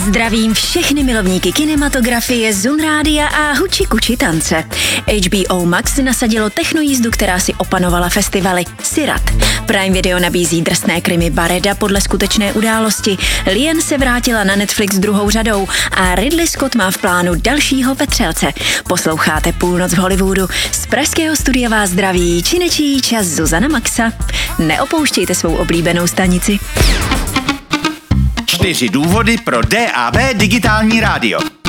Zdravím všechny milovníky kinematografie, Zun Rádia a huči kuči tance. HBO Max nasadilo technojízdu, která si opanovala festivaly. Sirat. Prime Video nabízí drsné krimi Bareda podle skutečné události. Lien se vrátila na Netflix druhou řadou a Ridley Scott má v plánu dalšího Vetřelce. Posloucháte Půlnoc v Hollywoodu. Z pražského studia vás zdraví činečí čas Zuzana Maxa. Neopouštějte svou oblíbenou stanici. 4 důvody pro DAB digitální rádio.